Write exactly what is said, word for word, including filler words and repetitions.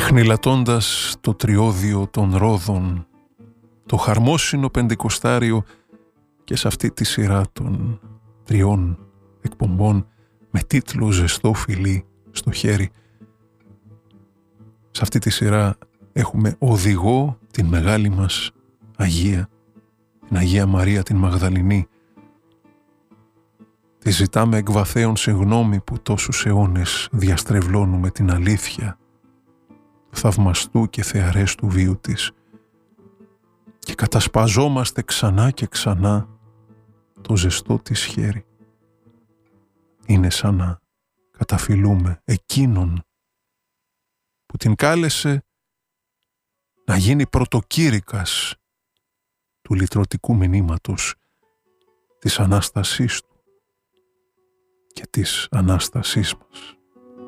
Εχνηλατώντας το τριώδιο των Ρόδων, το χαρμόσυνο πεντηκοστάριο και σε αυτή τη σειρά των τριών εκπομπών με τίτλο «Ζεστό φιλί στο χέρι». Σε αυτή τη σειρά έχουμε οδηγό την μεγάλη μας Αγία, την Αγία Μαρία την Μαγδαληνή. Τη ζητάμε εκ βαθέων συγγνώμη που τόσους αιώνες διαστρεβλώνουμε την αλήθεια του θαυμαστού και θεαρέστου βίου της και κατασπαζόμαστε ξανά και ξανά το ζεστό της χέρι. Είναι σαν να καταφυλούμε εκείνον που την κάλεσε να γίνει πρωτοκήρυκας του λυτρωτικού μηνύματος της Ανάστασής του και της Ανάστασής μας.